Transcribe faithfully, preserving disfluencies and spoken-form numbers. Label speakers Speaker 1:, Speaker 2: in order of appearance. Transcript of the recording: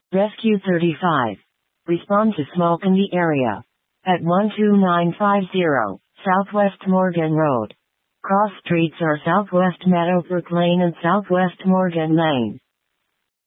Speaker 1: Rescue thirty-five. Respond to smoke in the area. At one two nine five zero, Southwest Morgan Road. Cross streets are Southwest Meadowbrook Lane and Southwest Morgan Lane.